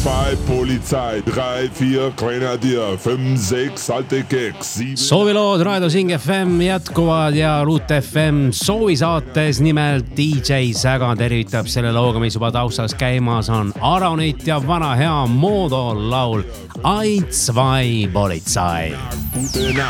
2 Polizei, 3, 4 Grenadier, 5, 6 alte Keks, 7. Soovilood Raadio Sing FM jätkuvad ja Ruut FM soovisaates nimelt DJ Säga tervitab selle looga, mis juba taustas käimas on. Aronit ja vana hea Moodo laul 1, 2 Polizei. Gute Nacht.